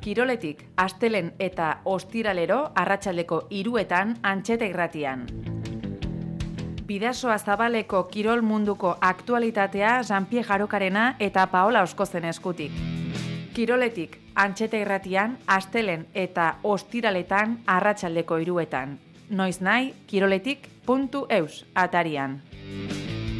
Kiroletik, astelen eta ostiralero arratsaldeko 3etan Antxeta irratian. Bidasoa Zabaleko kirol munduko aktualitatea Jean-Pierre Jarokarena eta Paola Oskozen eskutik. Kiroletik, Antxeta irratian, astelen eta ostiraletan arratsaldeko 3etan. Noiz nahi, kiroletik.eus atarian.